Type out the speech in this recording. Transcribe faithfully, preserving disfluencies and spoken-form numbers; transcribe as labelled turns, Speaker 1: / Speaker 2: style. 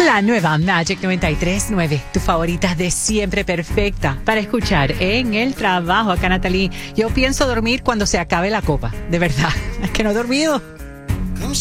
Speaker 1: La nueva Magic noventa y tres punto nueve, tu favorita de siempre, perfecta para escuchar en el trabajo. Acá, Natalie, yo pienso dormir cuando se acabe la copa. De verdad, es que no he dormido.